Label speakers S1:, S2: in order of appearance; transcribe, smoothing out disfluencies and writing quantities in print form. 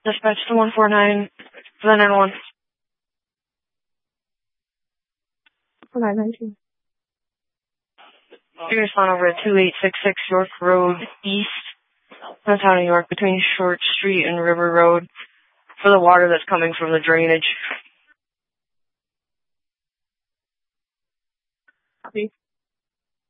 S1: Dispatch to 149 for the 911.
S2: 919.
S1: You respond over at 2866 York Road East, downtown New York, between Short Street and River Road, for the water that's coming from the drainage.
S2: Copy.